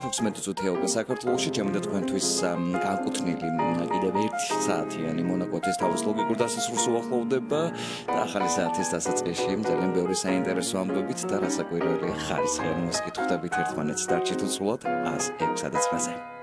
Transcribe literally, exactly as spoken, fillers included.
ოცმეტი წუთია უკვე საქართველოში, ჩემი და თქვენთვის განკუთვნილი კიდევ ერთი საათიანი მონაკვეთის თავის ლოგიკურ დასასრულს უახლოვდება და ახალი საათის დასაწყისში ძალიან ბევრი საინტერესო ამბებით და რასაკვირველია ხარისხიანი მოსკით ხვდებით ერთმანეთს დარჩით უცვლად ას ექვსსა და ცხრაზე.